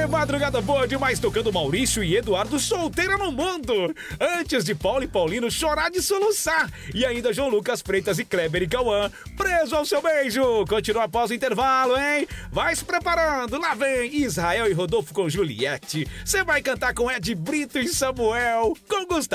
Madrugada boa demais, tocando Maurício e Eduardo solteira no mundo. Antes de Paulo e Paulino chorar de soluçar. E ainda João Lucas Freitas e Kleber e Cauã, preso ao seu beijo. Continua após o intervalo, hein? Vai se preparando, lá vem Israel e Rodolfo com Juliette. Você vai cantar com Ed Brito e Samuel, com Gustavo.